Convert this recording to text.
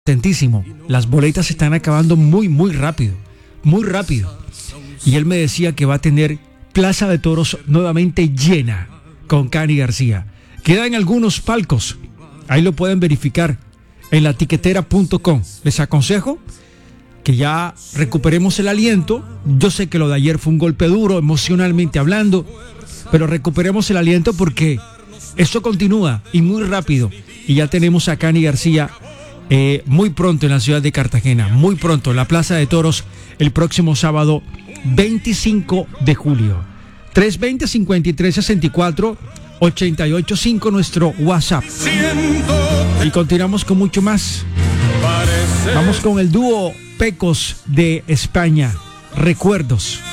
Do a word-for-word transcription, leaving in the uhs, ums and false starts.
atentísimo, las boletas se están acabando muy, muy rápido, muy rápido. Y él me decía que va a tener Plaza de Toros nuevamente llena con Cani García. Quedan algunos palcos, ahí lo pueden verificar en la tiquetera punto com. Les aconsejo que ya recuperemos el aliento. Yo sé que lo de ayer fue un golpe duro, emocionalmente hablando, pero recuperemos el aliento porque esto continúa y muy rápido. Y ya tenemos a Cani García eh, muy pronto en la ciudad de Cartagena, muy pronto en la Plaza de Toros el próximo sábado veinticinco de julio. tres veinte, cincuenta y tres sesenta y cuatro, ochenta y ocho cinco nuestro WhatsApp. Y continuamos con mucho más. Vamos con el dúo Pecos de España, Recuerdos.